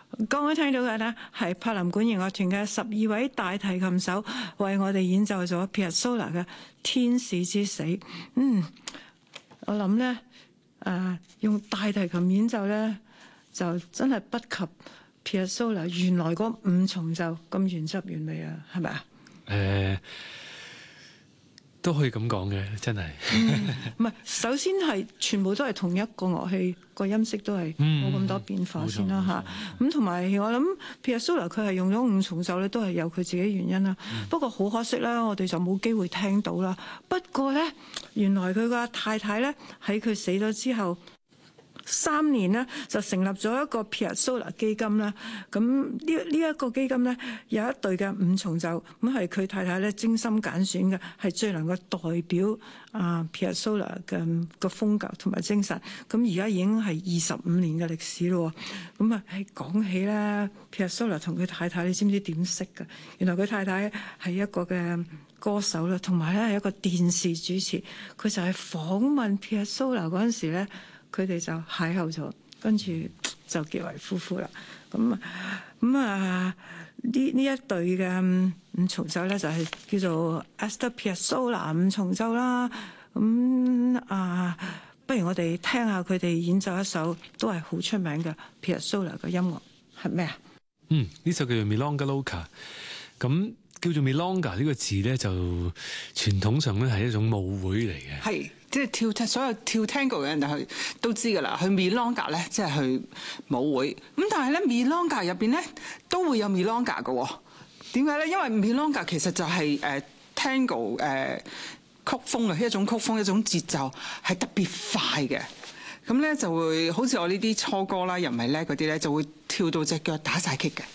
剛剛聽到嘅呢係柏林管弦樂團嘅12位大提琴手為我哋演奏咗 Piazzolla 嘅《天使之死》。我諗呢，用大提琴演奏呢，就真係不及 Piazzolla 原來嗰5重奏咁原汁原味啊，係咪啊？ 都可以咁講嘅，真係。 唔係，首先係全部都係同一個樂器，個音色都係冇咁多變化先啦嚇。咁同埋我諗 Piazzolla 佢係用咗5重奏咧，都係有佢自己原因啦。不過好可惜啦，我哋就冇機會聽到啦。不過咧，原來佢個太太咧喺佢死咗之後3年呢，就成立咗一個 Piazzolla 基金啦。咁呢一個基金咧有一隊嘅5重奏，咁係佢太太咧精心揀選嘅，係最能夠代表Piazzolla 嘅個風格同埋精神。咁而家已經係25年嘅歷史咯。咁講起咧 Piazzolla 同佢太太，你知唔知點識㗎？原來佢太太係一個嘅歌手啦，同埋咧係一個電視主持。佢就係訪問 Piazzolla 嗰陣時咧，佢哋就邂逅咗，跟住就結為夫婦啦。呢一對嘅5重奏咧就係叫做 Astor Piazzolla 5重奏啦。不如我哋聽下佢哋演奏一首都係好出名嘅 Piazzolla 嘅音樂，係咩啊？ 呢首叫做 Milonga Loca。咁叫做 Milonga 呢個字咧，就傳統上咧係一種舞會嚟嘅。 係。即係所有跳 Tango 嘅人就都知㗎啦，去 Milonga 咧即係去舞會。咁但係咧 Milonga 入邊咧都會有 Milonga 嘅喎。點解咧？因為 Milonga 其實就係Tango 曲風嘅一種曲風，一種節奏係特別快嘅。咁咧就會好似我呢啲初哥啦，又唔係叻嗰啲咧，就會跳到隻腳打晒棘嘅。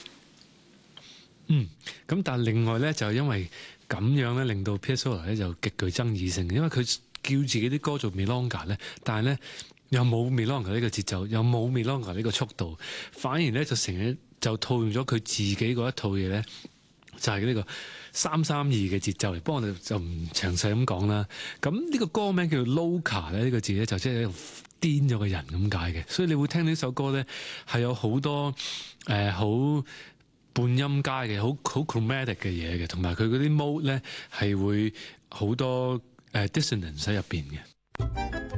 咁但係另外咧就因為咁樣咧，令到 Piazzolla 咧就極具爭議性，因為佢叫自己啲歌做 Milonga 咧，但係咧又冇 Milonga 呢個節奏，又冇 Milonga 呢個速度，反而咧就成日就套用咗佢自己嗰一套嘢咧，就係呢個332嘅節奏嚟。不過我哋就唔詳細咁講啦。咁呢個歌名叫做 Loca 咧，呢個字咧就即係癲咗個人咁解嘅。所以你會聽呢首歌咧係有好多好半音階嘅，好 chromatic 嘅嘢嘅，同埋佢嗰啲 mode 咧係會好多dissonance 喺入邊嘅。